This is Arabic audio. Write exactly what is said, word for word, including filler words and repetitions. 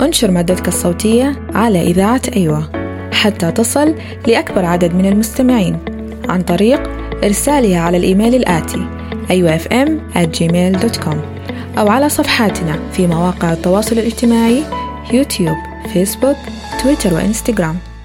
وانشر مادتك الصوتية على إذاعة أيوة حتى تصل لأكبر عدد من المستمعين عن طريق إرسالها على الإيميل الآتي أيوة إف إم آت جيميل دوت كوم أو على صفحاتنا في مواقع التواصل الاجتماعي يوتيوب، فيسبوك، تويتر وإنستغرام.